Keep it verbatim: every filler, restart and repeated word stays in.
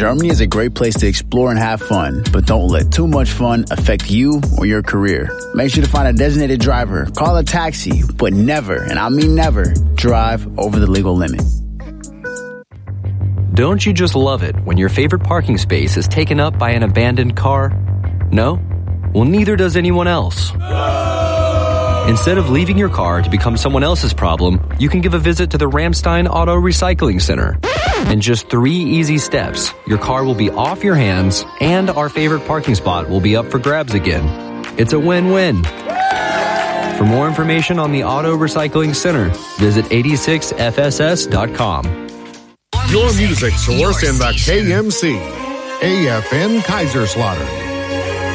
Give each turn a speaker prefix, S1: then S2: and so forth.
S1: Germany is a great place to explore and have fun, but don't let too much fun affect you or your career. Make sure to find a designated driver, call a taxi, but never, and I mean never, drive over the legal limit.
S2: Don't you just love it when your favorite parking space is taken up by an abandoned car? No? Well, neither does anyone else. Instead of leaving your car to become someone else's problem, you can give a visit to the Ramstein Auto Recycling Center. In just three easy steps, your car will be off your hands and our favorite parking spot will be up for grabs again. It's a win-win. For more information on the Auto Recycling Center, visit eighty-six F S S dot com.
S3: Your music source in the K M C. A F N Kaiserslautern.